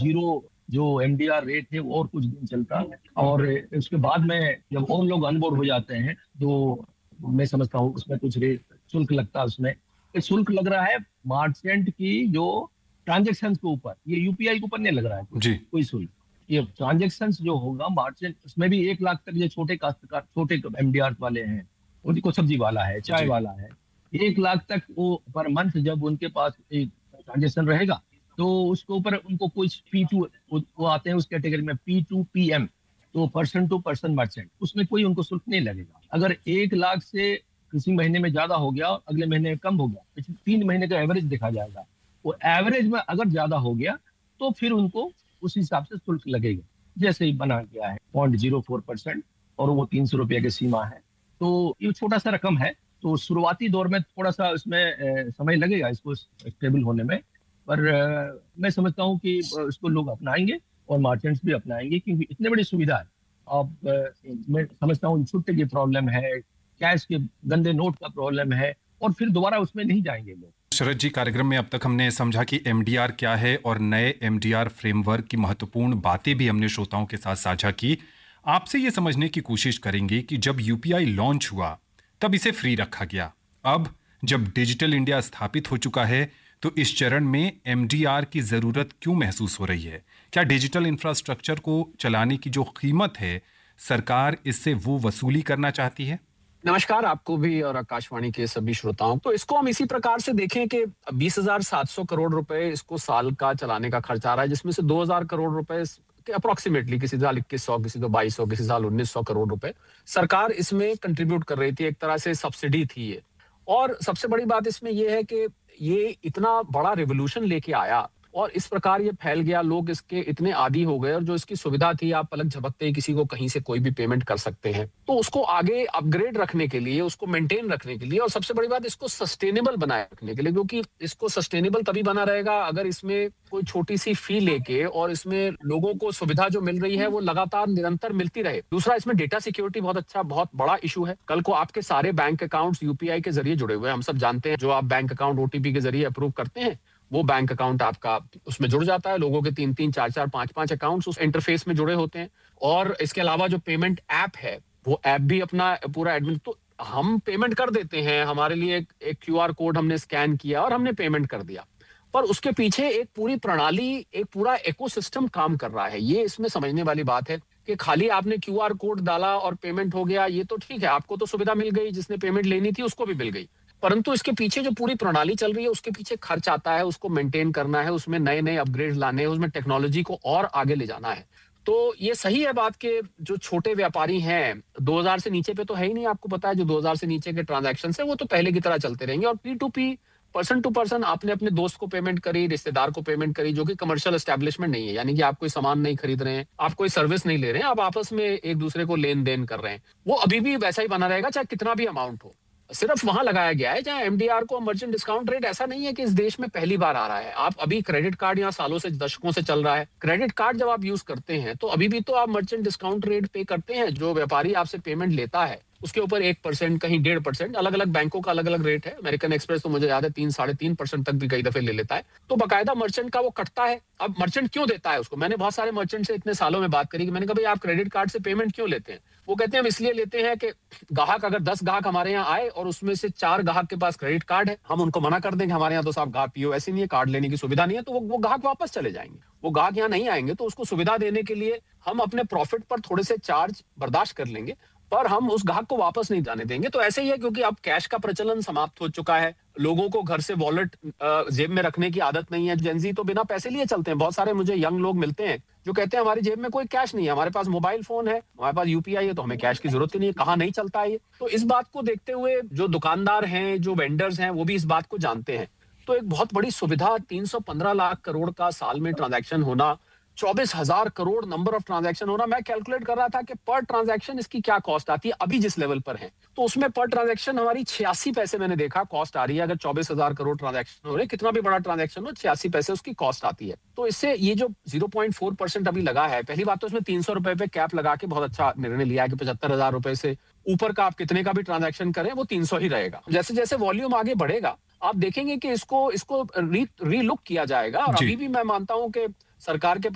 Zero जो MDR rate है वो और कुछ दिन चलता है, और उसके बाद में जब और लोग अनबोर्ड हो जाते हैं तो मैं समझता हूँ उसमें कुछ रेट शुल्क लगता है। उसमें एक शुल्क लग रहा है मार्चेंट की जो ट्रांजेक्शन के ऊपर, ये यूपीआई के ऊपर नहीं लग रहा है जी। कोई शुल्क। ये ट्रांजेक्शन जो होगा मार्चेंट, उसमें भी 1 लाख तक जो छोटे काश्तकार, छोटे एमडीआर वाले हैं, उनको सब्जी वाला है, चाय जी। वाला है, 1 लाख तक वो पर मंथ जब उनके पास एक ट्रांजेक्शन रहेगा तो उसके ऊपर उनको कुछ P2 वो आते हैं उस कैटेगरी में, P2PM, तो पर्सन टू पर्सन मर्चेंट, उसमें कोई उनको शुल्क नहीं लगेगा। अगर 1 लाख से किसी महीने में ज्यादा हो गया, अगले महीने में कम हो गया, पिछले 3 महीने का एवरेज देखा जाएगा, वो एवरेज में अगर ज्यादा हो गया तो फिर उनको उस हिसाब से शुल्क लगेगा। जैसे ही बना गया है 0.04%, और वो 300 रुपये की सीमा है, तो ये छोटा सा रकम है। तो शुरुआती दौर में थोड़ा सा इसमें समय लगेगा इसको स्टेबल होने में, पर मैं समझता हूँ कि इसको लोग अपनाएंगे और मार्चेंट्स भी अपनाएंगे, क्योंकि इतनी बड़ी सुविधा है। अब मैं समझता हूँ छुट्टे की प्रॉब्लम है, कैश के गंदे नोट का प्रॉब्लम है, और फिर दोबारा उसमें नहीं जाएंगे लोग। शरद जी, कार्यक्रम में अब तक हमने समझा कि एमडीआर क्या है और नए एमडीआर फ्रेमवर्क की महत्वपूर्ण बातें भी हमने श्रोताओं के साथ साझा की। आपसे ये समझने की कोशिश करेंगे कि जब यूपीआई लॉन्च हुआ तब इसे फ्री रखा गया, अब जब डिजिटल इंडिया स्थापित हो चुका है तो इस चरण में एमडीआर की जरूरत क्यों महसूस हो रही है? क्या डिजिटल इंफ्रास्ट्रक्चर को चलाने की जो कीमत है सरकार इससे वो वसूली करना चाहती है? नमस्कार आपको भी और आकाशवाणी के सभी श्रोताओं को। इसको हम इसी प्रकार से देखें कि 20,700 करोड़ रुपए इसको साल का चलाने का खर्च आ रहा है, जिसमें से 2,000 करोड़ रुपए अप्रोक्सीमेटली, किसी साल 2100, किसी तो 2200, किसी साल 1900 करोड़ रुपए सरकार इसमें कंट्रीब्यूट कर रही थी। एक तरह से सब्सिडी थी ये। और सबसे बड़ी बात इसमें यह है कि ये इतना बड़ा रिवोल्यूशन लेके आया और इस प्रकार ये फैल गया, लोग इसके इतने आदी हो गए, और जो इसकी सुविधा थी, आप पलक झपकते ही किसी को कहीं से कोई भी पेमेंट कर सकते हैं, तो उसको आगे अपग्रेड रखने के लिए, उसको मेंटेन रखने के लिए, और सबसे बड़ी बात इसको सस्टेनेबल बनाए रखने के लिए, क्योंकि इसको सस्टेनेबल तभी बना रहेगा अगर इसमें कोई छोटी सी फी लेके और इसमें लोगों को सुविधा जो मिल रही है वो लगातार निरंतर मिलती रहे। दूसरा, इसमें डेटा सिक्योरिटी बहुत बड़ा इशू है। कल को आपके सारे बैंक अकाउंट्स यूपीआई के जरिए जुड़े हुए हैं। हम सब जानते हैं, जो आप बैंक अकाउंट ओटीपी के जरिए अप्रूव करते हैं, वो बैंक अकाउंट आपका उसमें जुड़ जाता है। लोगों के 3-3, 4-4, 5-5 अकाउंट्स उस इंटरफेस में जुड़े होते हैं। और इसके अलावा जो पेमेंट ऐप है, वो ऐप भी अपना पूरा एडमिन, तो हम पेमेंट कर देते हैं, हमारे लिए एक क्यूआर कोड हमने स्कैन किया और हमने पेमेंट कर दिया, पर उसके पीछे एक पूरी प्रणाली, एक पूरा इकोसिस्टम काम कर रहा है। ये इसमें समझने वाली बात है कि खाली आपने क्यूआर कोड डाला और पेमेंट हो गया, ये तो ठीक है, आपको तो सुविधा मिल गई, जिसने पेमेंट लेनी थी उसको भी मिल गई, परंतु इसके पीछे जो पूरी प्रणाली चल रही है उसके पीछे खर्च आता है, उसको मेंटेन करना है, उसमें नए नए अपग्रेड लाने हैं, उसमें टेक्नोलॉजी को और आगे ले जाना है। तो ये सही है बात कि जो छोटे व्यापारी हैं, 2000 से नीचे पे तो है ही नहीं, आपको पता है, जो 2000 से नीचे के ट्रांजैक्शन है वो तो पहले की तरह चलते रहेंगे। और P2P, पर्सन टू पर्सन, आपने अपने दोस्त को पेमेंट करी, रिश्तेदार को पेमेंट करी, जो कि कमर्शियल एस्टेब्लिशमेंट नहीं है, यानी कि आप कोई सामान नहीं खरीद रहे हैं, आप कोई सर्विस नहीं ले रहे हैं, आप आपस में एक दूसरे को लेन देन कर रहे हैं, वो अभी भी वैसा ही बना रहेगा, चाहे कितना भी अमाउंट हो। सिर्फ वहां लगाया गया है जहां एमडीआर को, मर्चेंट डिस्काउंट रेट, ऐसा नहीं है कि इस देश में पहली बार आ रहा है। आप अभी क्रेडिट कार्ड यहाँ सालों से, दशकों से चल रहा है, क्रेडिट कार्ड जब आप यूज करते हैं तो अभी भी तो आप मर्चेंट डिस्काउंट रेट पे करते हैं। जो व्यापारी आपसे पेमेंट लेता है उसके ऊपर 1%, कहीं 1.5%, अलग अलग बैंकों का अलग अलग रेट है। अमेरिकन एक्सप्रेस तो मुझे याद है 3-3.5% तक भी कई दफे ले लेता है, तो बाकायदा मर्चेंट का वो कटता है। अब मर्चेंट क्यों देता है उसको? मैंने बहुत सारे मर्चेंट से इतने सालों में बात करी कि मैंने कहा भाई आप क्रेडिट कार्ड से पेमेंट क्यों लेते हैं? वो कहते हैं हम इसलिए लेते हैं कि ग्राहक, अगर 10 ग्राहक हमारे यहाँ आए और उसमें से 4 ग्राहक के पास क्रेडिट कार्ड है, हम उनको मना कर देंगे हमारे यहाँ तो साहब ग्राहक पीओएस नहीं है, कार्ड लेने की सुविधा नहीं है, तो वो ग्राहक वापस चले जाएंगे। वो ग्राहक यहाँ नहीं आएंगे, तो उसको सुविधा देने के लिए हम अपने प्रॉफिट पर थोड़े से चार्ज बर्दाश्त कर लेंगे, पर हम उस ग्राहक को वापस नहीं जाने देंगे। तो ऐसे ही है, क्योंकि अब कैश का प्रचलन समाप्त हो चुका है, लोगों को घर से वॉलेट जेब में रखने की आदत नहीं है। जेनजी तो बिना पैसे लिए चलते हैं। बहुत सारे मुझे यंग लोग मिलते हैं जो कहते हैं हमारी जेब में कोई कैश नहीं है, हमारे पास मोबाइल फोन है, हमारे पास यूपीआई है, तो हमें कैश की जरूरत ही नहीं है, कहाँ नहीं चलता है ये। तो इस बात को देखते हुए जो दुकानदार हैं, जो वेंडर्स हैं, वो भी इस बात को जानते हैं। तो एक बहुत बड़ी सुविधा, 315 लाख करोड़ का साल में ट्रांजैक्शन होना, 24,000 करोड़ नंबर ऑफ ट्रांजैक्शन होना। मैं कैलकुलेट कर रहा था कि पर ट्रांजैक्शन इसकी क्या कॉस्ट आती है अभी जिस लेवल पर है, तो उसमें पर ट्रांजैक्शन हमारी 86 पैसे मैंने देखा कॉस्ट आ रही है। अगर 24,000 करोड़ ट्रांजैक्शन हो रहे, कितना भी बड़ा ट्रांजैक्शन हो, 86 पैसे उसकी कॉस्ट आती है। तो इससे ये जो 0.4% अभी लगा है, पहली बात तो इसमें 300 रुपए पे कैप लगा के बहुत अच्छा निर्णय लिया है कि 75,000 रुपए से ऊपर का आप कितने का भी ट्रांजैक्शन करें वो 300 ही रहेगा। जैसे जैसे वॉल्यूम आगे बढ़ेगा आप देखेंगे कि इसको री लुक किया जाएगा। और अभी भी मैं मानता हूं कि सरकार के